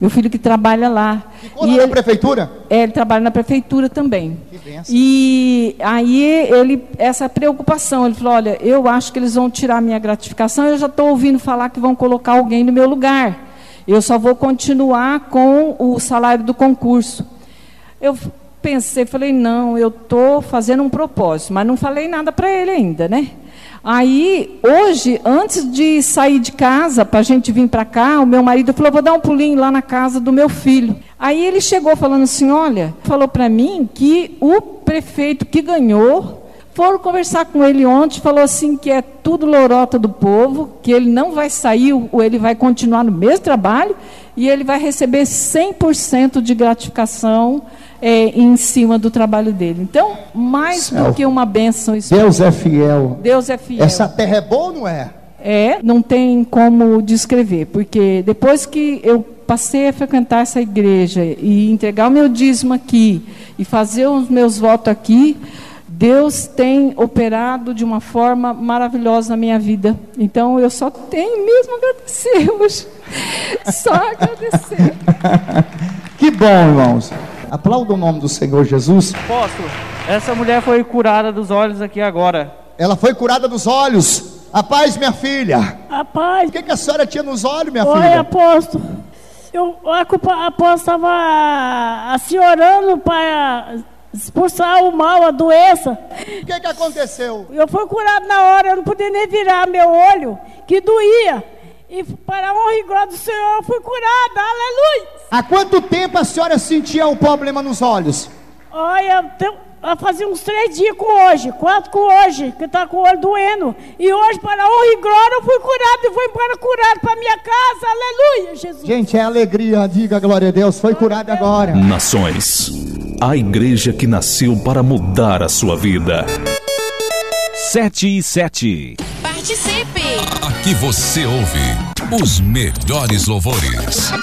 meu filho que trabalha lá. Ficou lá na prefeitura? Ele trabalha na prefeitura também. Que bênção. E aí essa preocupação, ele falou, olha, eu acho que eles vão tirar a minha gratificação, eu já estou ouvindo falar que vão colocar alguém no meu lugar. Eu só vou continuar com o salário do concurso. Eu pensei, falei, não, eu estou fazendo um propósito, mas não falei nada para ele ainda, né? Aí, hoje, antes de sair de casa, para a gente vir para cá, o meu marido falou, vou dar um pulinho lá na casa do meu filho. Aí ele chegou falando assim, olha, falou para mim que o prefeito que ganhou, foram conversar com ele ontem, falou assim que é tudo lorota do povo, que ele não vai sair, ou ele vai continuar no mesmo trabalho, e ele vai receber 100% de gratificação em cima do trabalho dele. Então, mais do que uma bênção espiritual. Deus é fiel. Deus é fiel. Essa terra é boa ou não é? Não tem como descrever, porque depois que eu passei a frequentar essa igreja e entregar o meu dízimo aqui e fazer os meus votos aqui, Deus tem operado de uma forma maravilhosa na minha vida. Então, eu só tenho mesmo a agradecer hoje. Só agradecer. Que bom, irmãos. Aplauda o nome do Senhor Jesus. Apóstolo, essa mulher foi curada dos olhos aqui agora. Ela foi curada dos olhos. A paz, minha filha. A paz. O que a senhora tinha nos olhos, minha Oi, filha? apóstolo. A apóstolo estava assim orando para expulsar o mal, a doença. O que aconteceu? Eu fui curado na hora, eu não podia nem virar meu olho, que doía. E para a honra e glória do Senhor, eu fui curada, aleluia. Há quanto tempo a senhora sentia um problema nos olhos? Olha, eu fazia uns 3 dias com hoje, 4 com hoje, que está com o olho doendo. E hoje, para a honra e glória, eu fui curado e vou embora curado para minha casa, aleluia, Jesus. Gente, é alegria, diga glória a Deus, foi curado agora. Nações, a igreja que nasceu para mudar a sua vida. 7:07. Participe! Aqui você ouve os melhores louvores.